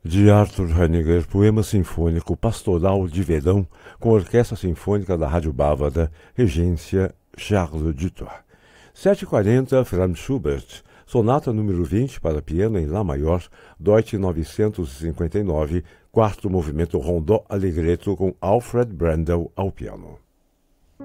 De Arthur Honegger, poema sinfônico Pastoral de Verão, com a Orquestra Sinfônica da Rádio Bávara, regência Charles Dutoit. 7h40, Franz Schubert, sonata número 20 para piano em Lá maior, Deutsch 959, quarto movimento rondó allegretto com Alfred Brendel ao piano.